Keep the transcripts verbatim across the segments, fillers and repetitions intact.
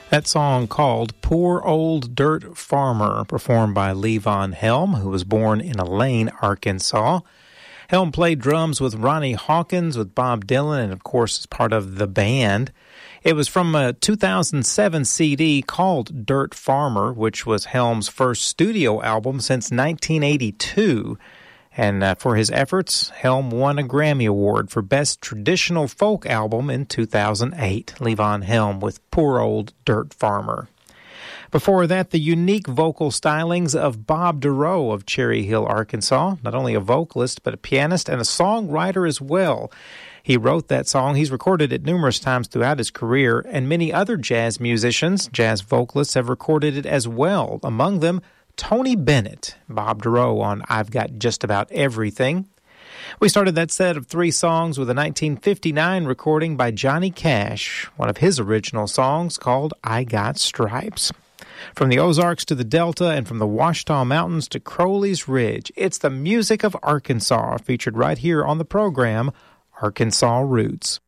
That song called Poor Old Dirt Farmer, performed by Levon Helm, who was born in Elaine, Arkansas. Helm played drums with Ronnie Hawkins, with Bob Dylan, and of course is part of the band. It was from a two thousand seven C D called Dirt Farmer, which was Helm's first studio album since nineteen eighty-two. And uh, for his efforts, Helm won a Grammy Award for Best Traditional Folk Album in two thousand eight. Levon Helm with Poor Old Dirt Farmer. Before that, the unique vocal stylings of Bob Dorough of Cherry Hill, Arkansas. Not only a vocalist, but a pianist and a songwriter as well. He wrote that song. He's recorded it numerous times throughout his career, and many other jazz musicians, jazz vocalists, have recorded it as well. Among them, Tony Bennett, Bob Dorough on I've Got Just About Everything. We started that set of three songs with a nineteen fifty-nine recording by Johnny Cash, one of his original songs called I Got Stripes. From the Ozarks to the Delta and from the Ouachita Mountains to Crowley's Ridge, it's the music of Arkansas, featured right here on the program, Arkansas Roots.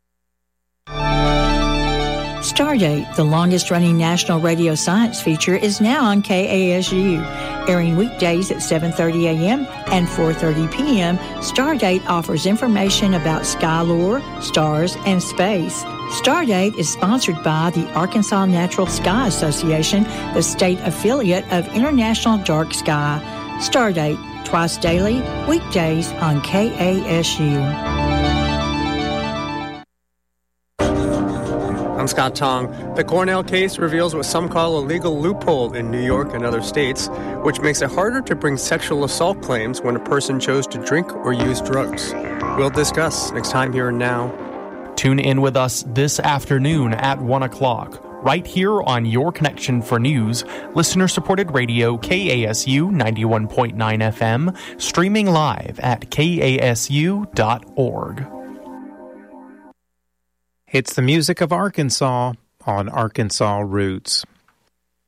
Stardate, the longest-running national radio science feature, is now on K A S U. Airing weekdays at seven thirty a.m. and four thirty p.m., Stardate offers information about sky lore, stars, and space. Stardate is sponsored by the Arkansas Natural Sky Association, the state affiliate of International Dark Sky. Stardate, twice daily, weekdays on K A S U. I'm Scott Tong. The Cornell case reveals what some call a legal loophole in New York and other states, which makes it harder to bring sexual assault claims when a person chose to drink or use drugs. We'll discuss next time here and now. Tune in with us this afternoon at one o'clock, right here on Your Connection for News, listener-supported radio K A S U ninety-one point nine F M, streaming live at K A S U dot org. It's the music of Arkansas on Arkansas Roots.